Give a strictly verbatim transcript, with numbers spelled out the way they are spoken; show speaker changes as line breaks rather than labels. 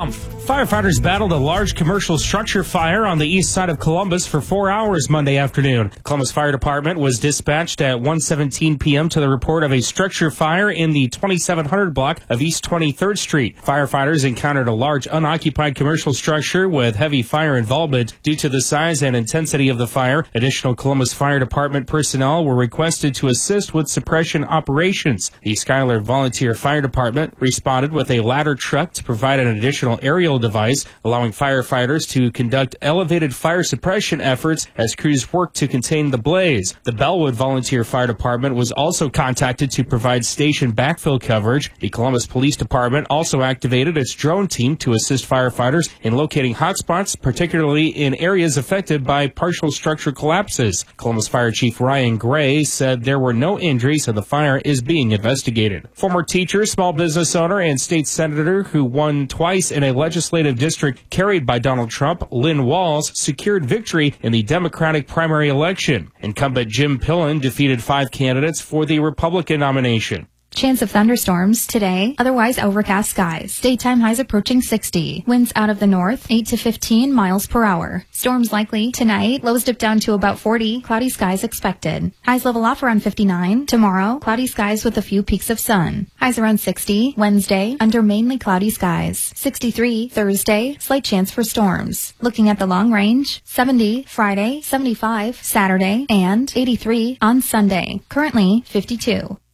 month. Firefighters battled a large commercial structure fire on the east side of Columbus for four hours Monday afternoon. The Columbus Fire Department was dispatched at one seventeen p.m. to the report of a structure fire in the twenty-seven hundred block of East twenty-third Street. Firefighters encountered a large unoccupied commercial structure with heavy fire involvement. Due to the size and intensity of the fire, additional Columbus Fire Department personnel were requested to assist with suppression operations. The Schuyler Volunteer Fire Department responded with a ladder truck to provide an additional aerial device, allowing firefighters to conduct elevated fire suppression efforts as crews worked to contain the blaze. The Bellwood Volunteer Fire Department was also contacted to provide station backfill coverage. The Columbus Police Department also activated its drone team to assist firefighters in locating hotspots, particularly in areas affected by partial structure collapses. Columbus Fire Chief Ryan Gray said there were no injuries and the fire is being investigated. Former teacher, small business owner, and state senator who won twice in a legislative district carried by Donald Trump, Lynn Walls, secured victory in the Democratic primary election. Incumbent Jim Pillen defeated five candidates for the Republican nomination.
Chance of thunderstorms today, otherwise overcast skies. Daytime highs approaching sixty. Winds out of the north, eight to fifteen miles per hour. Storms likely tonight, lows dip down to about forty. Cloudy skies expected. Highs level off around fifty-nine. Tomorrow, cloudy skies with a few peaks of sun. Highs around sixty. Wednesday, under mainly cloudy skies. sixty-three. Thursday, slight chance for storms. Looking at the long range, seventy. Friday, seventy-five. Saturday, and eighty-three on Sunday. Currently, fifty-two.